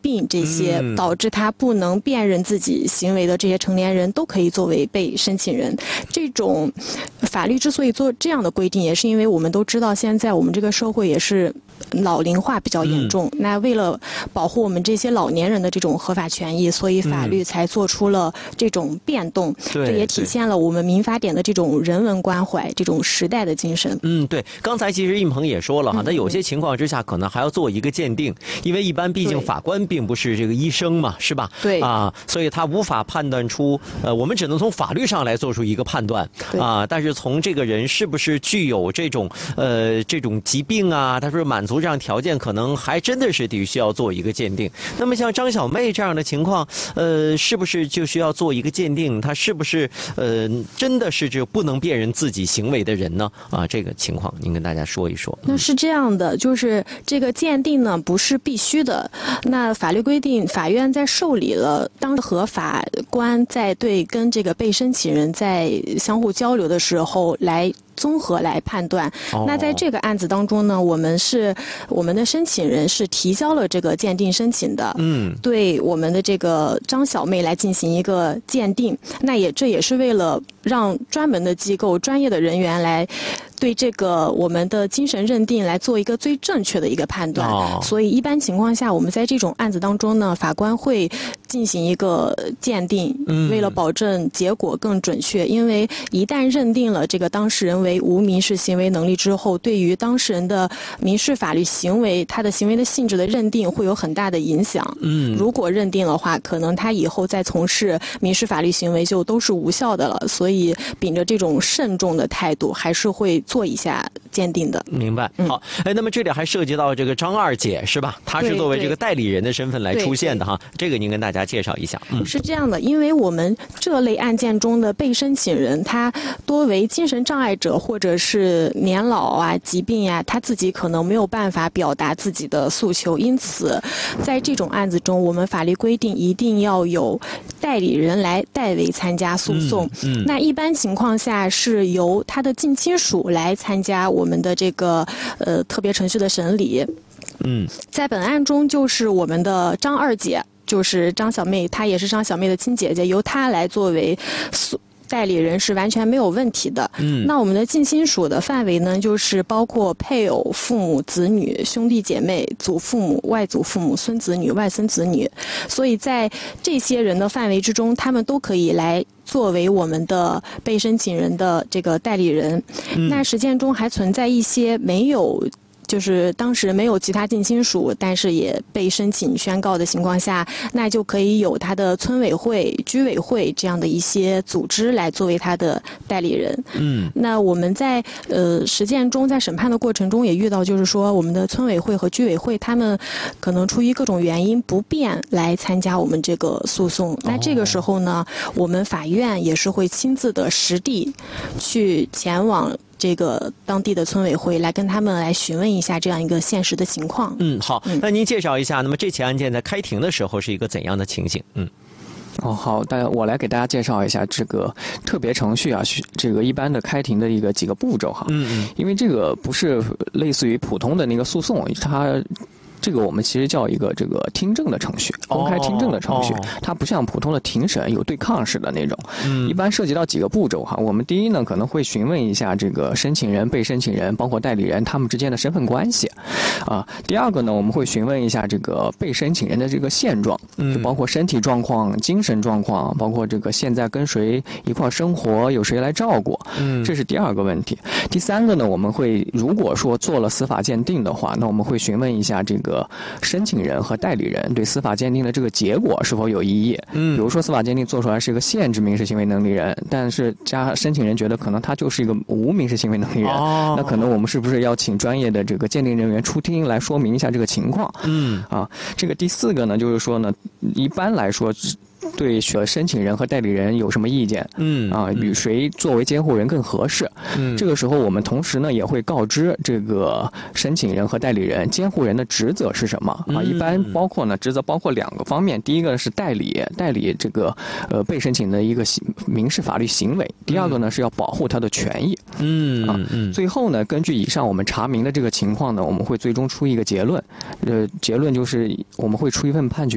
病这些导致他不能辨认自己行为的这些成年人都可以作为被申请人。这种法律之所以做这样的规定，也是因为我们都知道现在我们这个社会也是老龄化比较严重，那为了保护我们这些老年人的这种合法权益，所以法律才做出了这种变动，这也体现了我们民法典的这种人文关怀，这种时代的精神。 对，刚才其实应鹏也说了哈，那有些情况之下可能还要做一个鉴定，因为一般毕竟法官并不是这个医生嘛，是吧？ 对啊，所以他无法判断出我们只能从法律上来做出一个判断啊，但是从这个人是不是具有这种疾病啊，他说满足这样条件，可能还真的是得需要做一个鉴定。那么像张小妹这样的情况，是不是就需要做一个鉴定？他是不是真的是这不能辨认自己行为的人呢？啊，这个情况您跟大家说一说。 那是这样的，就是这个鉴定呢不是必须的。那法律规定，法院在受理了当和法官在对跟这个被申请人在相互交流的时候来综合来判断。那在这个案子当中呢，我们的申请人是提交了这个鉴定申请的，对我们的这个张小妹来进行一个鉴定。那这也是为了让专门的机构、专业的人员来对这个我们的精神认定来做一个最正确的一个判断。所以一般情况下，我们在这种案子当中呢，法官会进行一个鉴定，为了保证结果更准确。因为一旦认定了这个当事人为无民事行为能力之后，对于当事人的民事法律行为，他的行为的性质的认定会有很大的影响。如果认定的话，可能他以后再从事民事法律行为就都是无效的了。所以秉着这种慎重的态度，还是会做一下鉴定的。 明白。好，那么这里还涉及到这个张二姐是吧？她是作为这个代理人的身份来出现的哈，这个您跟大家介绍一下。 是这样的，因为我们这类案件中的被申请人，他多为精神障碍者或者是年老啊、疾病呀，他自己可能没有办法表达自己的诉求，因此在这种案子中，我们法律规定一定要有代理人来代为参加诉讼。那一般情况下是由他的近亲属来参加我们的这个特别程序的审理。在本案中就是我们的张二姐，就是张小妹，她也是张小妹的亲姐姐，由她来作为代理人是完全没有问题的。那我们的近亲属的范围呢，就是包括配偶、父母、子女、兄弟姐妹、祖父母、外祖父母、孙子女、外孙子女。所以在这些人的范围之中，他们都可以来作为我们的被申请人的这个代理人。那实践中还存在一些就是当时没有其他近亲属，但是也被申请宣告的情况下，那就可以有他的村委会、居委会这样的一些组织来作为他的代理人。那我们在实践中，在审判的过程中也遇到，就是说我们的村委会和居委会他们可能出于各种原因不便来参加我们这个诉讼。那这个时候呢，我们法院也是会亲自的实地去前往这个当地的村委会来跟他们来询问一下这样一个现实的情况。 好，那您介绍一下，那么这起案件在开庭的时候是一个怎样的情形？ 好，我来给大家介绍一下这个特别程序啊，这个一般的开庭的几个步骤哈。因为这个不是类似于普通的那个诉讼，这个我们其实叫一个这个听证的程序，公开听证的程序，它不像普通的庭审有对抗式的那种。一般涉及到几个步骤哈。我们第一呢，可能会询问一下这个申请人、被申请人，包括代理人他们之间的身份关系啊。第二个呢，我们会询问一下这个被申请人的这个现状，就包括身体状况、精神状况，包括这个现在跟谁一块生活，有谁来照顾，这是第二个问题。第三个呢，我们会如果说做了司法鉴定的话，那我们会询问一下这个申请人和代理人对司法鉴定的这个结果是否有异议。比如说司法鉴定做出来是一个限制民事行为能力人，但是申请人觉得可能他就是一个无民事行为能力人，那可能我们是不是要请专业的这个鉴定人员出庭来说明一下这个情况？这个第四个呢，就是说呢，一般来说对申请人和代理人有什么意见？与谁作为监护人更合适？这个时候我们同时呢也会告知这个申请人和代理人，监护人的职责是什么？一般职责包括两个方面，第一个是代理这个被申请的一个民事法律行为，第二个呢是要保护他的权益。最后呢，根据以上我们查明的这个情况呢，我们会最终出一个结论。结论就是我们会出一份判决。